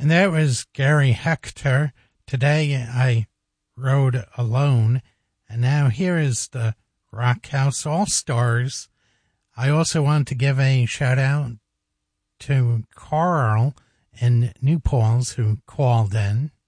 And that was Gary Hector. Today I rode alone. And now here is the Rock House All-Stars. I also want to give a shout out to Carl in New Paltz who called in.